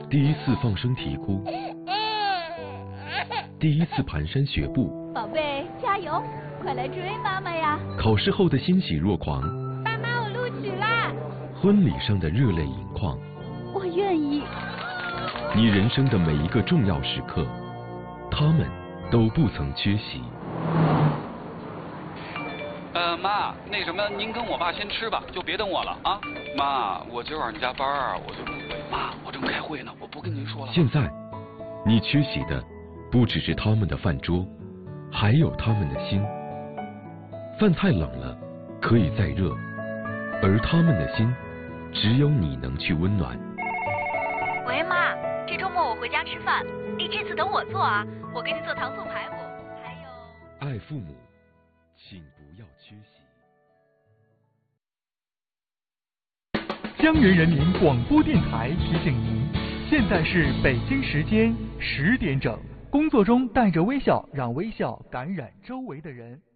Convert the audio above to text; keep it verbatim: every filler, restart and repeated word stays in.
第一次放声啼哭，第一次蹒跚学步， 宝贝，加油，快来追妈妈呀！ 考试后的欣喜若狂， 妈妈，我录取啦！ 婚礼上的热泪盈眶， 我愿意。 你人生的每一个重要时刻，他们都不曾缺席。 呃，妈，那什么，您跟我爸先吃吧，就别等我了啊。妈，我今晚加班啊，我就不回。妈，我正开会呢，我不跟您说了。 现在，你缺席的不只是他们的饭桌，还有他们的心。饭菜冷了，可以再热，而他们的心，只有你能去温暖。 喂，妈，这周末我回家吃饭，你这次等我做啊，我给你做糖醋排骨，还有…… 爱父母，请不要缺席。 江源人民广播电台提醒您，现在是北京时间十点整。工作中带着微笑，让微笑感染周围的人。